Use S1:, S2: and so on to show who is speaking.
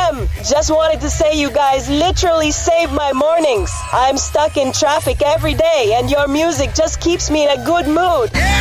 S1: FM. Just wanted to say you guys literally saved my mornings. I'm stuck in traffic every day, and your music just keeps me in a good mood.